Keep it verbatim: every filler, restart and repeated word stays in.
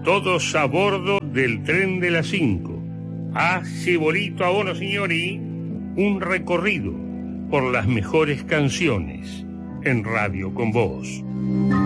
Todos a bordo del tren de las cinco. Hace bolito a uno, signori, un recorrido por las mejores canciones en Radio con Vos.